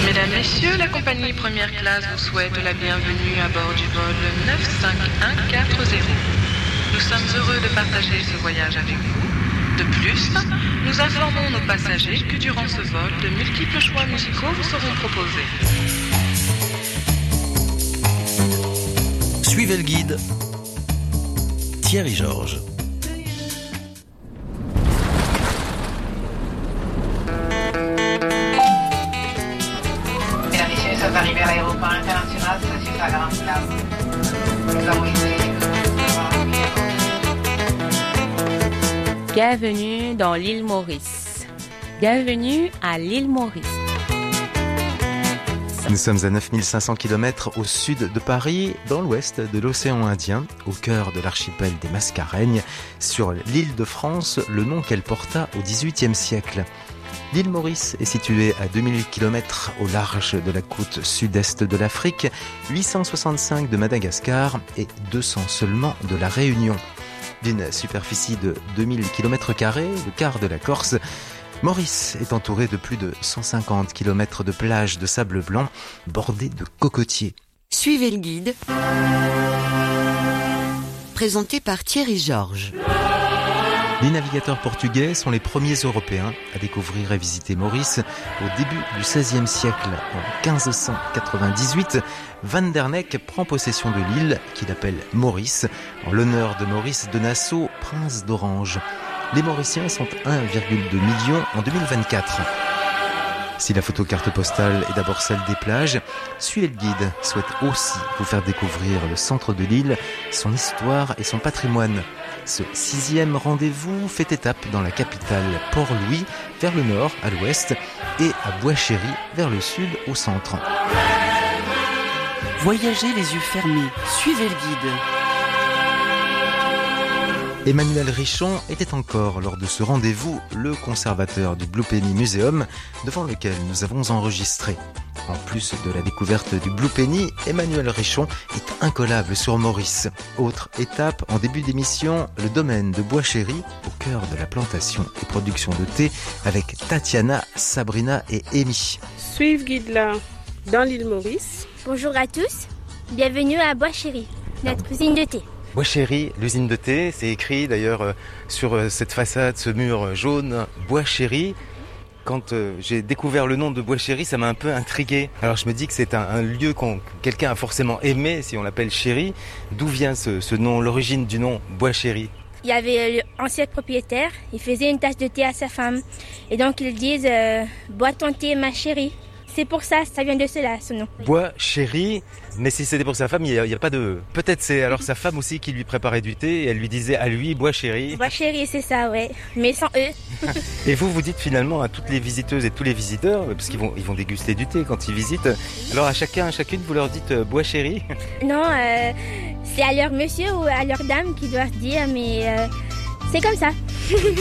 Mesdames, Messieurs, la compagnie première classe vous souhaite la bienvenue à bord du vol 95140. Nous sommes heureux de partager ce voyage avec vous. De plus, nous informons nos passagers que durant ce vol, de multiples choix musicaux vous seront proposés. Suivez le guide. Thierry Georges. Mesdames, Messieurs, nous sommes arrivés à l'aéroport international de Saint-Cyr-la-Grande-Place. Nous avons été Bienvenue dans l'île Maurice. Bienvenue à l'île Maurice. Nous sommes à 9500 km au sud de Paris, dans l'ouest de l'océan Indien, au cœur de l'archipel des Mascareignes, sur l'île de France, le nom qu'elle porta au XVIIIe siècle. L'île Maurice est située à 2000 km au large de la côte sud-est de l'Afrique, 865 de Madagascar et 200 seulement de la Réunion. D'une superficie de 2000 km², le quart de la Corse, Maurice est entouré de plus de 150 km de plages de sable blanc bordées de cocotiers. Suivez le guide. Présenté par Thierry Georges. Les navigateurs portugais sont les premiers Européens à découvrir et visiter Maurice au début du XVIe siècle. En 1598, Van der Neck prend possession de l'île, qu'il appelle Maurice, en l'honneur de Maurice de Nassau, prince d'Orange. Les Mauriciens sont 1,2 million en 2024. Si la photo carte postale est d'abord celle des plages, Suivez le guide souhaite aussi vous faire découvrir le centre de l'île, son histoire et son patrimoine. Ce 6e rendez-vous fait étape dans la capitale Port-Louis, vers le nord à l'ouest, et à Bois-Chéry, vers le sud au centre. Voyagez les yeux fermés. Suivez le guide. Emmanuel Richon était encore, lors de ce rendez-vous, le conservateur du Blue Penny Museum, devant lequel nous avons enregistré. En plus de la découverte du Blue Penny, Emmanuel Richon est incollable sur Maurice. Autre étape en début d'émission, le domaine de Bois-Chéry, au cœur de la plantation et production de thé, avec Tatiana, Sabrina et Amy. Suivez guide là, dans l'île Maurice. Bonjour à tous, bienvenue à Bois-Chéry, notre usine de thé. Bois-Chéry, l'usine de thé, c'est écrit d'ailleurs sur cette façade, ce mur jaune, Bois-Chéry. Quand j'ai découvert le nom de Bois-Chéry, ça m'a un peu intrigué. Alors je me dis que c'est un lieu que quelqu'un a forcément aimé, si on l'appelle Chéry. D'où vient ce nom, l'origine du nom Bois-Chéry? Il y avait l'ancien propriétaire, il faisait une tasse de thé à sa femme. Et donc ils disent « Bois ton thé ma chérie ». C'est pour ça vient de cela, ce nom. Bois-Chéry, mais si c'était pour sa femme, il y a pas de... Peut-être c'est alors sa femme aussi qui lui préparait du thé et elle lui disait à lui Bois-Chéry. Bois-Chéry, c'est ça, ouais, mais sans eux. Et vous dites finalement à toutes les visiteuses et tous les visiteurs, parce qu'ils vont déguster du thé quand ils visitent, alors à chacune, vous leur dites Bois-Chéry? Non, c'est à leur monsieur ou à leur dame qui doivent dire, mais c'est comme ça.